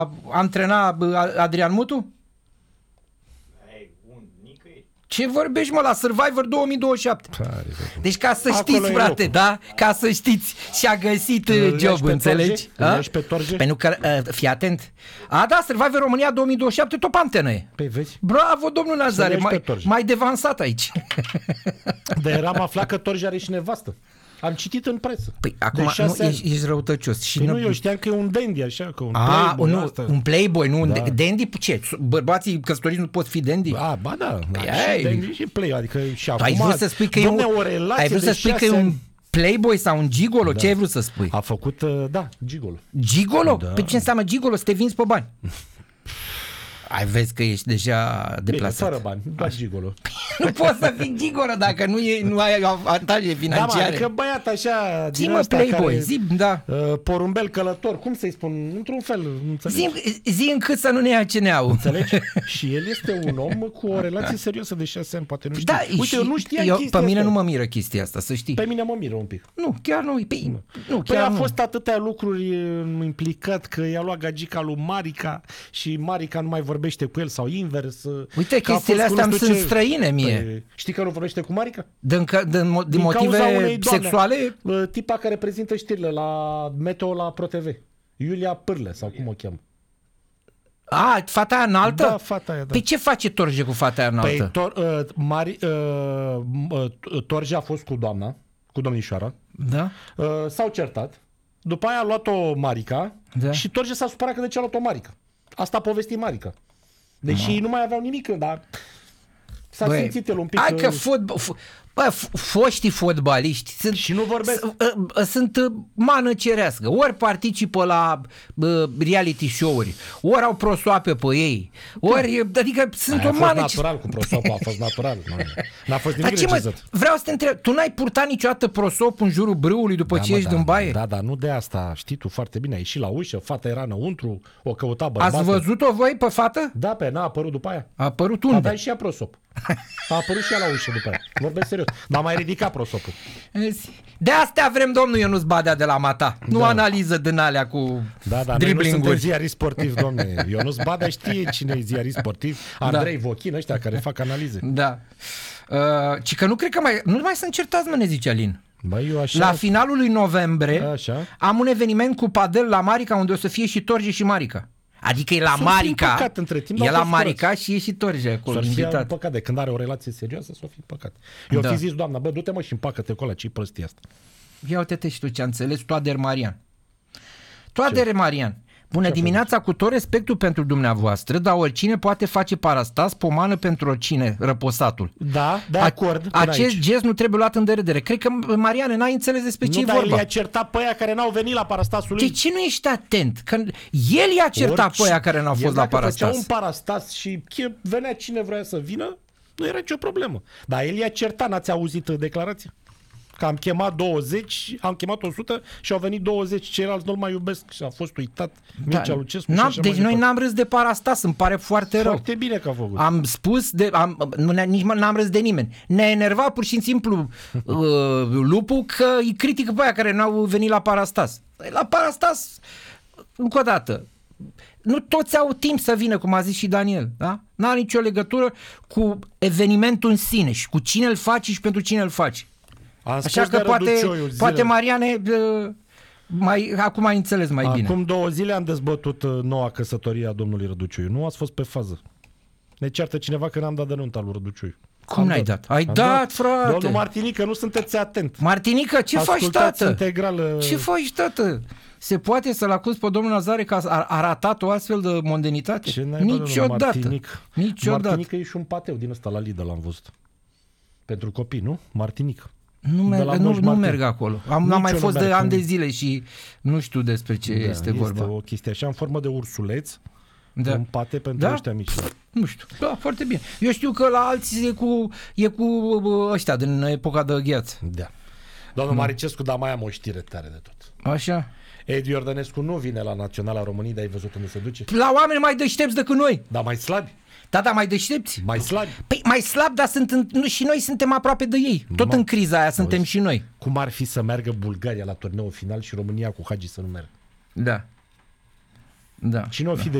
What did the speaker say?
antrena Adrian Mutu? Ce vorbești, mă, la Survivor 2027? Deci ca să știți, frate, da? Ca să știți. Și-a găsit job, înțelegi? Păi nu că, fii atent. Da, Survivor România 2027 top antenă e. Păi vezi? Bravo, domnul Nazare, mai devansat aici. Dar eram aflat că Torje are și nevastă. Am citit în presă. Păi acum nu, ești răutăcios. Și păi nu, eu știam că e un dandy, așa, că un playboy. Nu, un playboy, nu un dandy, ce? Bărbații căsătoriți nu pot fi dandy? Ba da, și dandy și play, adică și acum... Ai vrut să spui că ai vrut să spui că e un playboy sau un gigolo? Da. Ce ai vrut să spui? A făcut, gigolo. Gigolo? Da. Pe ce înseamnă gigolo? Să te vinzi pe bani. Ai vezi că ești deja deplasat. Bine, fără bani, doar gigolo. Nu poți să fii gigolo dacă nu ai avantaje financiare. Da, adică băiat așa din ăsta playboy, care, zi, da. Porumbel călător, cum să-i spun, într-un fel, zi încât să nu ne ia ce ne au. Înțelegi? Și el este un om cu o relație serioasă de 6 ani, poate nu știu. Da, uite, eu nu știam chestia pe mine asta. Nu mă miră chestia asta, să știi. Pe mine mă miră un pic. Nu, chiar nu. Păi a fost atâtea lucruri implicat, că i-a luat gagica lui Marica și Marica nu mai vorbește cu el sau invers. Uite, chestiile astea îmi sunt străine mie. Păi, știi că nu vorbește cu Marica? Din motive sexuale? Tipa care prezintă știrile la Meteo la ProTV. Iulia Pârle, sau cum o cheamă. Fata aia înaltă? Da, fata aia, da. Păi ce face Torje cu fata aia înaltă? Păi Torje a fost cu doamna, cu domnișoara. Da. S-au certat. După aia a luat-o Marica, da. Și Torje s-a supărat că de ce a luat-o Marica. Asta a povestit Marica. Deși nu mai aveau nimic, dar s-a simțit el un pic. Hai că foștii fotbaliști sunt, și nu vorbesc. Sunt mană cerească. Ori participă la reality show-uri, ori au prosoape pe ei, ori, adică sunt o mană... A fost natural cu prosoapă, a fost natural. N-a fost nimic regizat. Vreau să te întreb, tu n-ai purtat niciodată prosop în jurul brâului după ce ești din baie? Da, nu de asta, știi tu foarte bine, ai ieșit la ușă, fata era înăuntru, o căuta bărbatul. Ați văzut-o voi pe fată? Da, n-a apărut după aia. A apărut unde? Avea și ea prosop. A apărut și ea la ușă după aia. Vorbesc serios. N-a mai ridicat prosopul. De astea vrem domnul Ionuț Badea de la Mata. Nu analiză din alea cu dribbling-uri. Noi nu suntem ziarist sportiv, domne. Ionuț Badea știe cine e ziarist sportiv. Andrei Vochin, ăștia care fac analize. Da. Ci că nu cred că nu mai sunt certați, mă, ne zice Alin. Așa... La finalul lui noiembrie am un eveniment cu padel la Marica unde o să fie și Torje și Marica. Adică e la Marica, e la Marica și e și Torje acolo. S-o fi păcat de când are o relație serioasă, s-o fi păcat. Eu fi zis, doamna, du-te mă și împacă-te cu ăla, ce-i prostia asta. Ia uite-te și tu ce-a înțeles Toader Marian. Toader Marian, bună dimineața, cu tot respectul pentru dumneavoastră, dar oricine poate face parastas, pomană pentru oricine, răposatul. Da, de acord. Acest gest nu trebuie luat în derâdere. Cred că, Mariane, n-ai înțeles despre ce e vorba. Nu, dar el i-a certat pe aia care n-au venit la parastasul lui. De ce nu ești atent? Că el i-a certat pe aia care n-au fost la parastas. Dacă făcea un parastas și venea cine vrea să vină, nu era nicio problemă. Dar el i-a certat, n-ați auzit declarația? Că am chemat 20, am chemat 100 și au venit 20, ceilalți nu-l mai iubesc și a fost uitat Mircea Lucescu. Deci noi n-am râs de parastas, îmi pare foarte rău. Foarte bine că a făcut. Am spus, nici n-am râs de nimeni. Ne-a enervat pur și simplu Lupu că îi critică pe aia care n-au venit la parastas. La parastas, încă o dată, nu toți au timp să vină, cum a zis și Daniel, da? N-are nicio legătură cu evenimentul în sine și cu cine îl faci și pentru cine îl faci. Așa că poate Mariane acum ai înțeles mai bine. Acum 2 zile am dezbătut noua căsătorie a domnului Răducioiu. Nu ați fost pe fază. Ne ceartă cineva că n-am dat de nunta lui Răducioiu. Cum n-ai dat? Ai dat, frate. Domnul Martinică, nu sunteți atent. Martinică, ce faci, tată? Integral, ce faci, tată? Se poate să-l acuz pe domnul Nazare că a ratat o astfel de mondenitate? Niciodată. Niciodată. Martinică e și un pateu din ăsta la Lidl, l-am văzut. Pentru copii, nu? Martinică. Nu merg acolo. Am mai fost de ani de zile și nu știu despre ce este vorba. Este o chestie așa în formă de ursuleț, un pate pentru ăștia mici. Nu știu. Da, foarte bine. Eu știu că la alții e cu ăștia din epoca de gheață. Da. Domnul Maricescu, dar mai am o știre tare de tot. Așa. Edi Iordănescu nu vine la Naționala României, dar ai văzut unde se duce? La oameni mai deștepți decât noi. Dar mai slabi. Da, mai deștepți. Mai slabi. Păi mai slabi, dar și noi suntem aproape de ei. Tot în criza aia suntem și noi. Cum ar fi să meargă Bulgaria la turneul final și România cu Hagi să nu meargă? Da. Da. Cine o fi